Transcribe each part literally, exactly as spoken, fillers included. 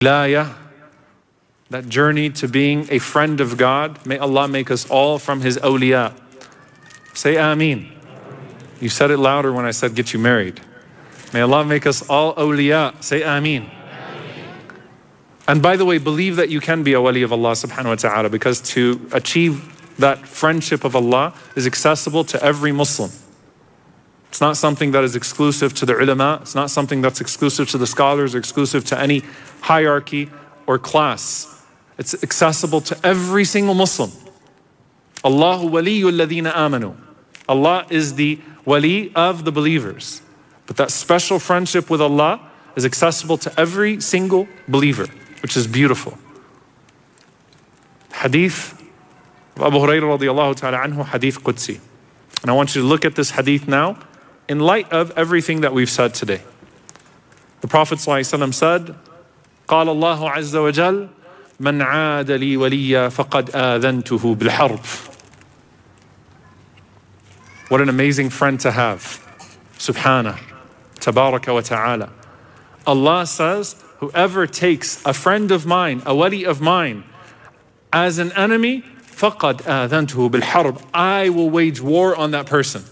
Wilayah, that journey to being a friend of God. May Allah make us all from His awliya. Say Ameen. You said it louder when I said get you married. May Allah make us all awliya. Say Ameen. And by the way, believe that you can be a wali of Allah subhanahu wa ta'ala, because to achieve that friendship of Allah is accessible to every Muslim. It's not something that is exclusive to the ulama. It's not something that's exclusive to the scholars or exclusive to any hierarchy or class. It's accessible to every single Muslim. Allahu waliyul ladhina amanu. Allah is the wali of the believers. But that special friendship with Allah is accessible to every single believer, which is beautiful. Hadith of Abu Hurairah radiallahu ta'ala anhu, Hadith Qudsi. And I want you to look at this hadith now in light of everything that we've said today. The Prophet ﷺ said, قال الله عز وجل من عاد لي وليا فقد آذنته بالحرب. What an amazing friend to have. Subhanah, tabaraka wa ta'ala. Allah says, whoever takes a friend of mine, a wali of mine, as an enemy, فقد آذنته بالحرب. I will wage war on that person.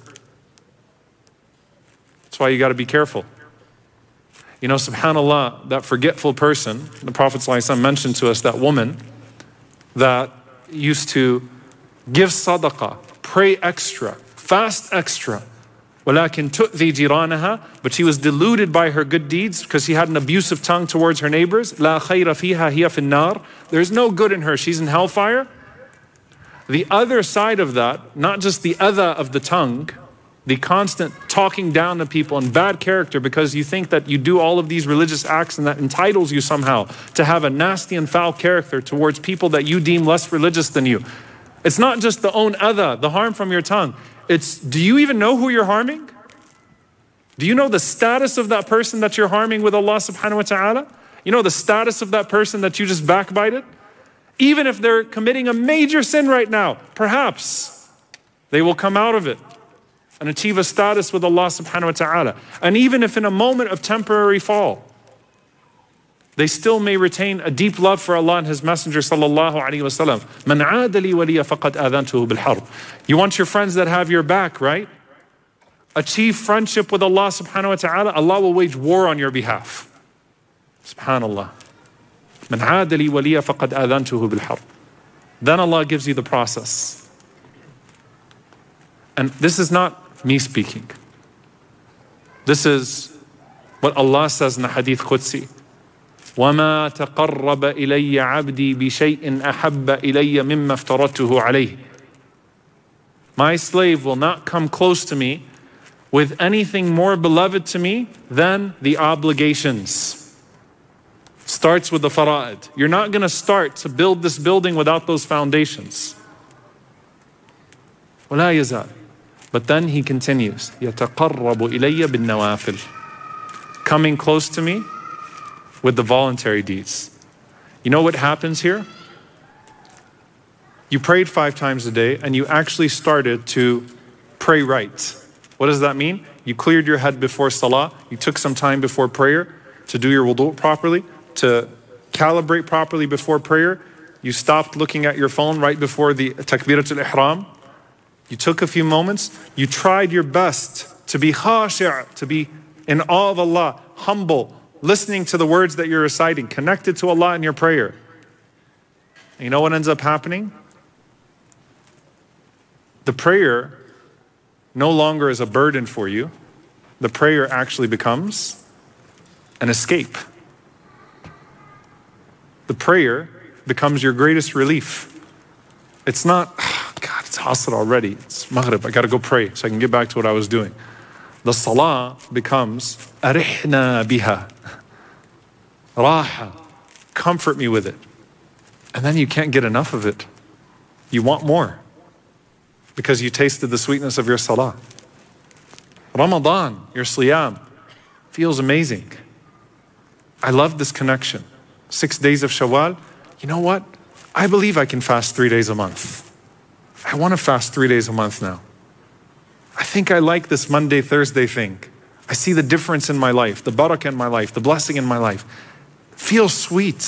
That's why you got to be careful. You know, subhanallah, that forgetful person, the Prophet ﷺ mentioned to us that woman that used to give sadaqah, pray extra, fast extra, وَلَكِنْ تُؤْذِي جِيرَانَهَا, but she was deluded by her good deeds because she had an abusive tongue towards her neighbors. لَا خَيْرَ فِيهَا هِيَ فِي النَّارِ. There's no good in her, she's in hellfire. The other side of that, not just the adha of the tongue, the constant talking down to people and bad character because you think that you do all of these religious acts and that entitles you somehow to have a nasty and foul character towards people that you deem less religious than you. It's not just the own adha, the harm from your tongue. It's, do you even know who you're harming? Do you know the status of that person that you're harming with Allah subhanahu wa ta'ala? You know the status of that person that you just backbited? Even if they're committing a major sin right now, perhaps they will come out of it and achieve a status with Allah subhanahu wa ta'ala. And even if in a moment of temporary fall, they still may retain a deep love for Allah and His Messenger sallallahu alaihi wasallam. Man aada li waliya faqad adhantuhu bil harb. You want your friends that have your back, right? Achieve friendship with Allah subhanahu wa ta'ala. Allah will wage war on your behalf. Subhanallah. Man aada li waliya faqad adhantuhu bil harb. Then Allah gives you the process. And this is not me speaking. This is what Allah says in the Hadith Qudsi. وَمَا تَقَرَّبَ إِلَيَّ عَبْدِي بِشَيْءٍ أَحَبَّ إِلَيَّ مِمَّا افْتَرَضْتُهُ عَلَيْهِ. My slave will not come close to me with anything more beloved to me than the obligations. Starts with the fara'id. You're not going to start to build this building without those foundations. وَلَا يَزَالُ. But then he continues, يَتَقَرَّبُ إِلَيَّ بِالنَّوَافِلِ. Coming close to me with the voluntary deeds. You know what happens here? You prayed five times a day and you actually started to pray right. What does that mean? You cleared your head before salah. You took some time before prayer to do your wudu properly, to calibrate properly before prayer. You stopped looking at your phone right before the takbiratul ihram. You took a few moments. You tried your best to be khashi', to be in awe of Allah, humble, listening to the words that you're reciting, connected to Allah in your prayer. And you know what ends up happening? The prayer no longer is a burden for you. The prayer actually becomes an escape. The prayer becomes your greatest relief. It's not, oh God, it's asr already. It's maghrib, I gotta go pray so I can get back to what I was doing. The salah becomes arihna biha. Raha. Comfort me with it. And then you can't get enough of it. You want more because you tasted the sweetness of your salah. Ramadan, your siyam, feels amazing. I love this connection. Six days of Shawwal. You know what? I believe I can fast three days a month. I want to fast three days a month now. I think I like this Monday, Thursday thing. I see the difference in my life, the barakah in my life, the blessing in my life. feels sweet.